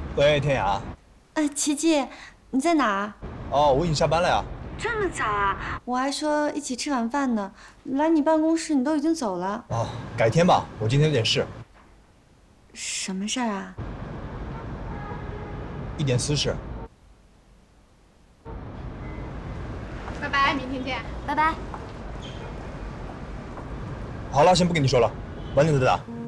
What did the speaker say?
喂，天涯。 琪琪，你在哪儿？ 哦，我已经下班了呀。 这么早啊？我还说一起吃晚饭呢。来你办公室，你都已经走了。 哦，改天吧，我今天有点事。 什么事儿啊？ 一点私事。 拜拜，明天见。 拜拜。 好了，先不跟你说了，晚点再打。